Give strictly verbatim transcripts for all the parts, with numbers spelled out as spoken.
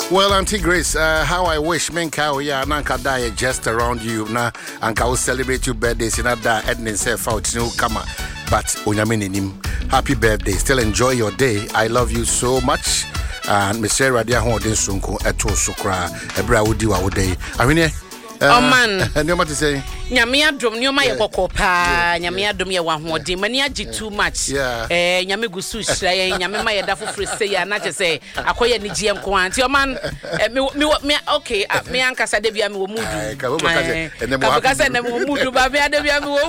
Well, Auntie Grace, uh, how I wish Menka ya nanka die just around you na anka will celebrate your birthday in that Edna self out no kama but onyameninim. Happy birthday. Still enjoy your day. I love you so much. And Mister Radia Hodin Sunko eto sukra ebra wudi wa wode. Ahwene Oh man, nyoma to say. Nyame adom nyoma ye boko pa, nyame adom ye wa hoɔden, mani agi too much. Eh, nyame gusu hira ye, nyame ma ye da foforo say ya na kyese akoye ni gie nko anti o man me me okay, me ankasa de bia me wo mudu. Eh, ka bo ka say, ka ka say na me wo mudu ba me ade bia me wo.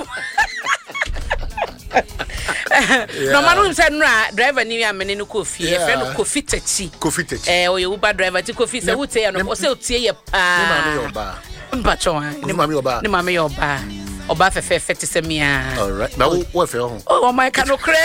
No manu say nra driver ni ya mene no Kofi, e friend Kofi Tachi. Kofi Tachi. Eh, o ye Uber driver ti Kofi say wo tie ya no, o say o tie ye pa. Ni ma me yo ba. Mpacho ni mami oba ni mami oba oba fefe fete se mia. All right, now what fe ho oh my kano kre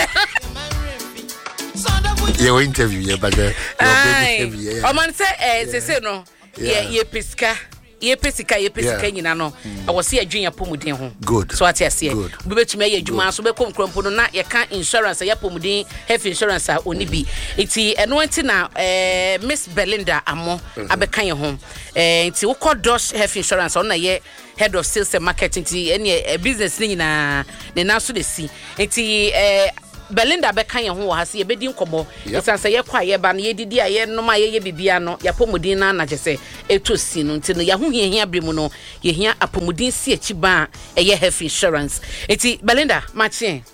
your interview yeah but the interview o man say eh se se no ye ye pesika ye pesika ye pesika nyina no I was see adwun yapomuden ho good so ati ase we betumi ye adwuma so be kom krompo no na ye kan insurance yapomuden health insurance a oni bi iti eno anti na eh Miss Belinda Amo abeka ye ho eh iti wo call Dosh health insurance on na ye head of sales and marketing ti any business ni na ne na so de si iti eh Belinda beka ye ho ha se ye bedi nkomo isanse ye kwa ye ba na ye didi aye no ma ye ye bibia no ya pomudin na na jese etosi no nti no ya ho hia hia bremu no ye hia apomudin si achi ba eye health insurance eti Belinda machi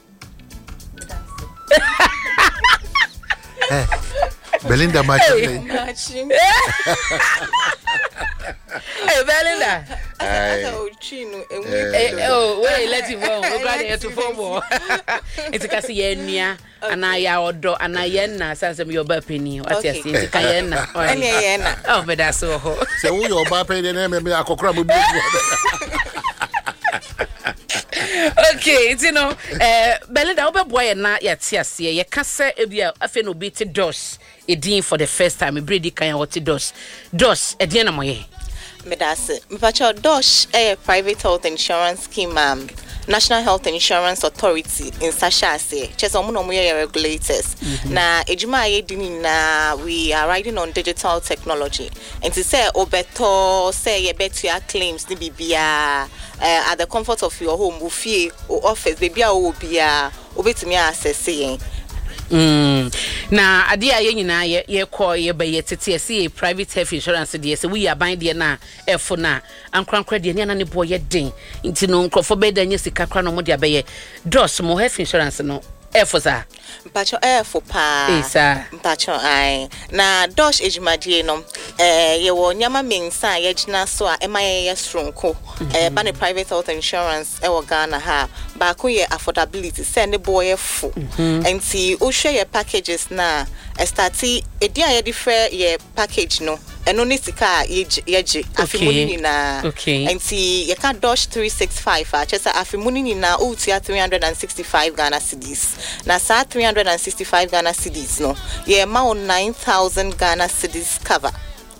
eh Belinda machi Hey Belinda oh wait let him go we got here to form it's kasi ye nua ana ya odo ana ye na sanse me yoba pani ati ase nti ka ye na ene ye na oh be da so ho se wo yoba pani na me akokora mo bi okay you know eh Belinda obeboy ye na ya ti ase ye kase ebia afi no bi ti Dosh edin for the first time bredi kan ya woti Dosh Dosh edin na moye Medase mpacho Dosh a private health insurance scheme um, National Health Insurance Authority in Sashase cheso mo no mo ye regulators mm-hmm. na ejuma ye dini na we are riding on digital technology and to say obeto say ye betu ya claims ni bibia uh, at the comfort of your home ufie or office bibia o bia obetumi access yen Mm. Na ade a ye nyina ye ye call ye be ye tete ye private health insurance de se we aban de na efo na ankrankra de na ne bo ye den nti no nkrofo be da nya sika kra no mo de abaye Dosh mo health insurance no efo sa mpacho efo pa esa mpacho ai na Dosh ejumadie no eh ye wo nyama mensa ye gina so a ema ye stronko eh ba ne private health insurance e wo Ghana ha ba ko ye affordability se ne boy fo enti o hwe ye packages na estati edi a ye different ye package no eno ni sika ye ye afimuni ni na enti ye ka Dosh three sixty-five a chesa afimuni ni na o tia three sixty-five Ghana cedis na sa three sixty-five Ghana cedis no ye ma on nine thousand Ghana cedis cover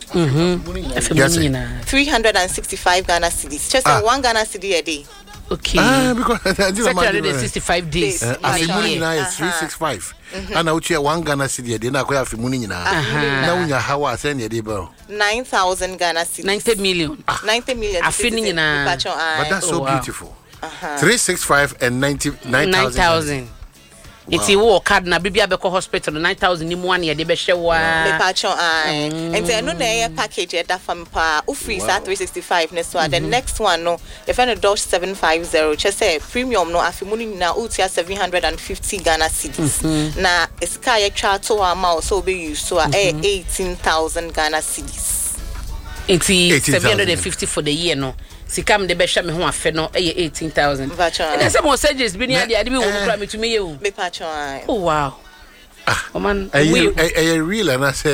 mhm yes, three sixty-five Ghana cedis just ah. one Ghana cedi a day okay ah because three hundred sixty-five days afimuni na is three sixty-five ana uchi one Ghana cedi a day na kwa afimuni nyina na unya hawa sen ye dey ba nine thousand Ghana cedis ninety million ah. ninety million afini nyina but that's so oh, wow. beautiful uh-huh. three sixty-five and ninety nine thousand Iti wo card na bibia beko hospital nine thousand ni mu an ye de be hwe wa me pa chon ai enti eno na ye package e da fam pa o free sa three sixty-five ne so the next one no if any Dosh seven fifty che say premium no afimuni na o tia seven hundred fifty Ghana cedis na eska ye twa to amount so be use so e eighteen thousand Ghana cedis enti seven hundred fifty for the year no sikam de be hwa me ho afe no e eighteen thousand and some surgeries bi ni ade ade bi wo kura me tumi ye o me pa chon ai oh wow ah o man we e real and I say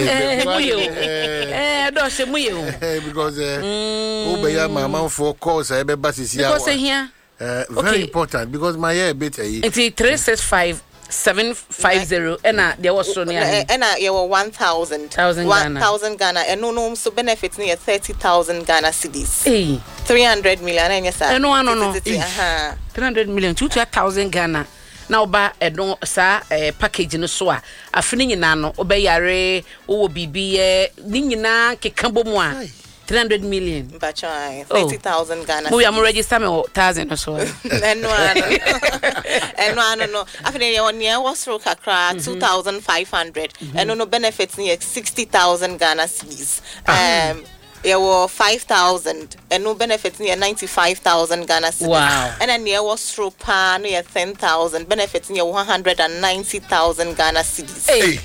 eh Dosh mu ye o because o be ya mama for course e be basisi ya because here very important because my hair bit e three sixty-five seven fifty and uh, there was so near and uh, you were one thousand one thousand Ghana and no no so benefits near thirty thousand Ghana cedis hey three hundred million and yes no no no uh-huh. three hundred million two thousand Ghana na oba edon sa package no so a afini nyina no obeyare wo bibi e ni nyina keka bomu a three hundred million bachai thirty thousand Ghana. We am register me one thousand or so. Eno ano. Eno ano no. After ye one year was through kakra two thousand five hundred. Eno no benefits ni sixty thousand Ghana cedis. Um there were five thousand and no benefits near ninety-five thousand Ghana cedis. Wow. And then there was through pan near ten thousand benefits near one hundred ninety thousand Ghana cedis. Hey.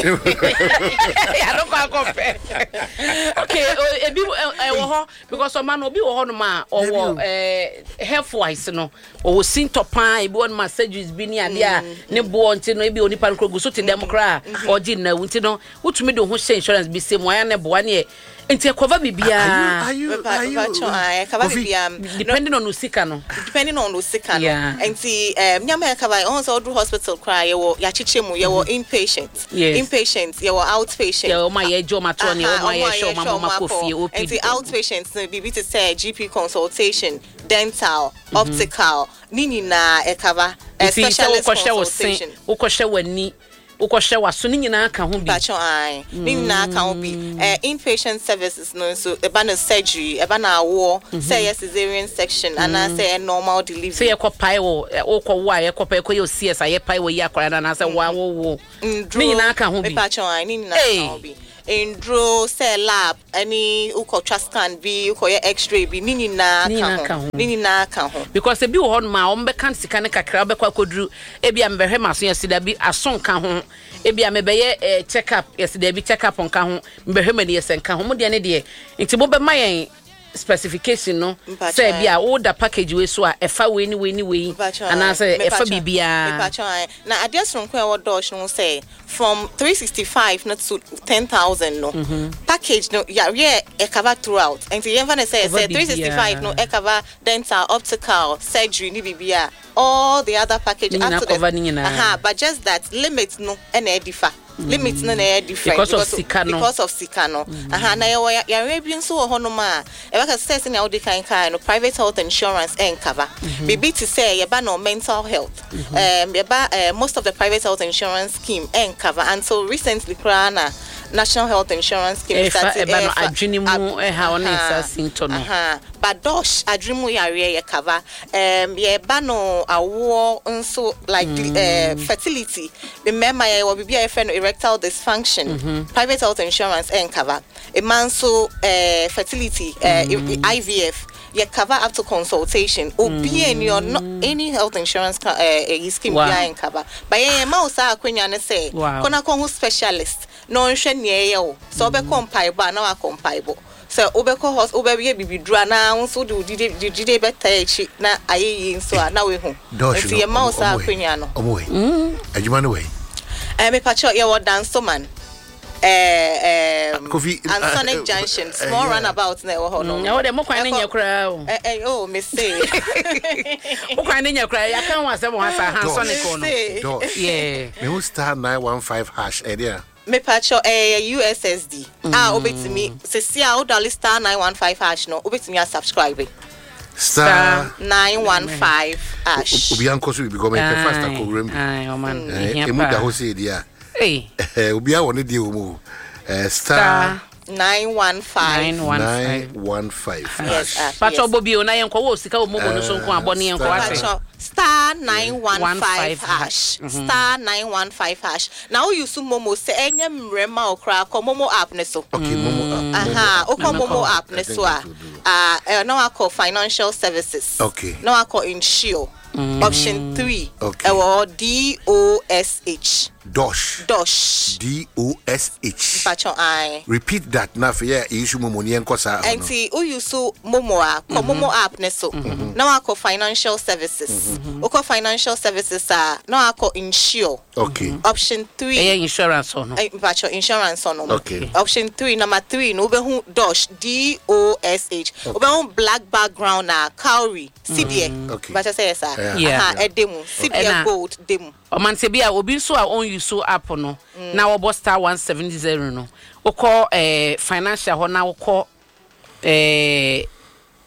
I don't compare. Okay, ebi eh because some man obi wo ho no ma owo eh health wise no owo sintopan ebi won ma surgeries bi ni ade a ne bo nti no ebi oni pan krogu so te dem kra oji na nti no utumi de ho share insurance bi se mo ya ne bo ane nti cover bibia are you are you cover bibia depending on usika no depending on usika no nti eh nyama cover on so do hospital cry ye wo ya chichemu ye wo inpatient inpatient ye wo outpatient ye wo ma ye jo ma to ne wo ma ye show ma mama kofie O P D nti outpatient no bibi to say G P consultation dental optical nini na e cover specialist consultation wo ko hwe wani ukoshe waso ni nyina aka ho bi bacho ai ni nyina aka ho bi eh inpatient services no so e ba na surgery e ba na awo say cesarean section and say normal delivery say e ko pai wo ukọ wo a e ko pai ko yo C S I e pai wo yi akwara na say wa wo wo ni nyina aka ho bi bacho ai ni nyina aka ho bi endro cell lab any uko scan bi uko ye x-ray bi ni nyina aka ho ni nyina aka ho because e bi wo hon ma o mbe kan sika ne kakra be kwa koduru e bi am behwe maso yesida bi ason ka ho e bi am be ye check up yesida bi check up on ka ho behwe mani yesen ka ho mo de ne de nti bo be mayen specification no say bia order package we so a efa we ni we ni we ana say efa bibia na address from kwa wo dosh no say from three sixty-five not to ten thousand no package no yeah yeah e cover throughout and you even say say three sixty-five no e cover dental optical surgery ni bibia all the other package after the aha but just that limit no and e differ limits no na different because of sikano because of sikano aha na ya ya rebi nso ho no ma e ba ka say say na odi kan kan no private health insurance and cover bibi to say ya ba no mental health um ya ba most of the private health insurance scheme and cover and so recently krana national health insurance scheme started e ba no adwini mu e ha ona sasinto no aha but dosh adwini ya re ya cover um ya ba no awo nso like uh, fertility remember ya wo bibi ya fe no erectile dysfunction mm-hmm. private health insurance and cover a man so uh, fertility uh, mm-hmm. I V F you cover up to consultation obi and you're not any health insurance uh, uh, scheme wow. and cover but yeah mausa akwenya ne say kona ko specialist no nhwe ne ye o so be compaibo na wa compaibo so obeko hos obebiye bibidura na nso de dide dide beta echi na ayeyi nso a na we hu nti ye mausa akwenya no omo we adwuma no we eh me pacho ye wo dance man eh um and Sonic Junction small runabout na wo ho no na wo de mo kwan ne nyakura o eh eh oh me say mo kwan ne nyakura ya kan wa se mo hasa han Sonic no yeah me who star nine one five hash eh there me pacho eh U S S D ah obetimi se si a o dollar star nine one five hash no obetimi a subscribe star nine one five hash obi anko so bi go me faster ko rembi ai o man e mu da ho se dia eh obi a woni die o mu star nine one five nine one five yes pacho bobi o na yen ko wo sika o mobo no so nko abone yen ko ase star nine one five hash star nine one five hash now you use momo se enye mrema okra ko momo app ne so okay momo app aha o ko momo app ne so a ah now I call financial services okay now I call insure option three okay or D O S H dosh dosh D O S H pacho ai repeat that na for yeah issue momo ni enko sa enti o use momo a ko momo app ne so now I call financial services o ko financial services a now I call insure okay option three eh insurance no pacho insurance no okay option three number three no be hu dosh D O S H o be hu black background na cowrie C B A okay but I say yes sir yeah edemu C B A gold demu o man se bia obi so a on use app no na wo star one seventy no wo call eh financial ho na wo call eh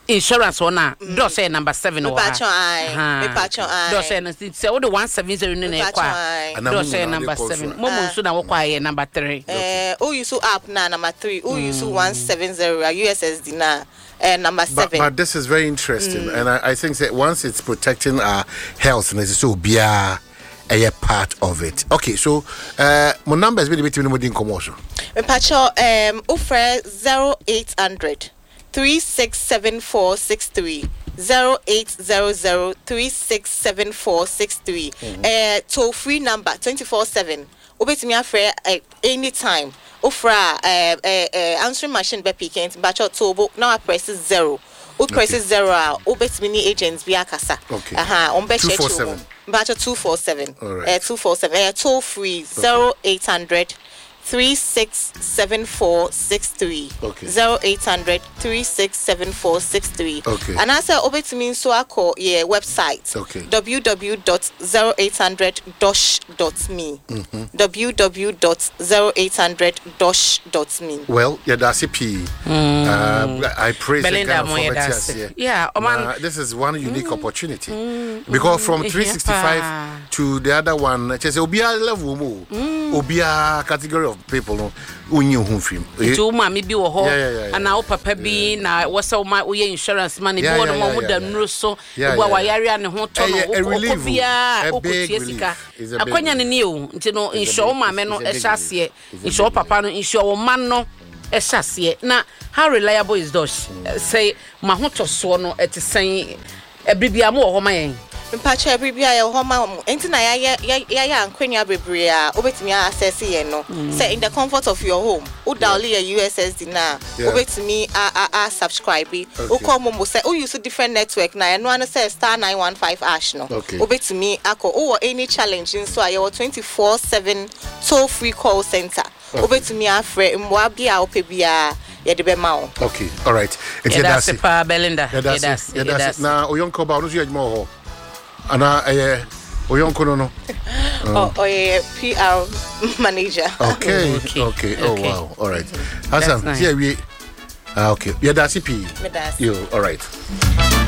insurance one na do say number seven me wa patch eye me patch eye do say na say wo de one seven zero ni na kwa do say number seven momo nso na wo kwa ye number three eh o use app na number three o use one seven zero U S S D na uh, number seven. But, but this is very interesting, mm. and I, I think that once it's protecting our health, and it's so be a, a part of it. Okay, so uh, my number is really between the commercial. Pacho, um, offer zero eight hundred three six seven four six three. Zero eight zero zero three six seven four six three. Uh, toll free number twenty four seven. Obey me affair anytime. Ofra uh, uh, uh, answering machine be picking but your tobo now I press zero. O press zero obey me agents via casa. Okay. Aha, on be two four seven. But two four seven. All right. Uh, two four seven. Uh, toll free zero eight hundred three six seven four six three. Okay. Zero eight hundred three six seven four six three. Okay. And I said obey me so I call yeah website. Okay. w w w dot zero eight hundred dash dot me. Mm-hmm. w w w dot zero eight hundred dash dot me. Well, yeah, that's a P. Mm. Uh, I praise the Belinda kind of Moye, poverty that's as here. it. Yeah, oh man. Uh, this is one unique Mm. opportunity Mm. because from Mm. three sixty-five Yeah. to the other one, just obia level mo, obia category of people no, unyi hu film. To ma me bi wo ho Yeah, yeah, yeah, yeah. ana wo papa bi na wo se wo ma wo ye insurance man bi Yeah, wo yeah, no mo yeah, da yeah. nro so Yeah, wo yeah. wa yare ne ho to A- no a- a wo relief, ko bia a wo ko big tie relief. sika It's a big akwanya ne relief. ne o nti no It's a insure wo big- ma me no it's a e big hyase relief. It's a insure wo big papa no insure wo man no e hyase na how reliable is Dosh say ma ho to so no e te sen ebribia mo wo ho ma yen Mpacha bibia ya homa enti na ya ya ya ya ankwenya bebre a obetimi access ye no say in the comfort of your home o dial your U S S D na obetimi a a a subscribe o call mo say o use different network na no an say star nine one five hash no obetimi akọ o any challenge so a your twenty-four seven toll free call center obetimi afre mwa bia opebia ye de be ma o. Okay, all right. It's yeah, that's it pa Belinda. Yeah, that's it. Yeah, that's it. Na oyonko ba onu so yajmo ho. Ana eh oyonko no no. Oh, oh yeah, P R manager. Okay. Okay. Okay. Oh Okay. wow. All right. Hassan, nice. here we Ah okay. Yeah, that's it. P. Me that's. You all right.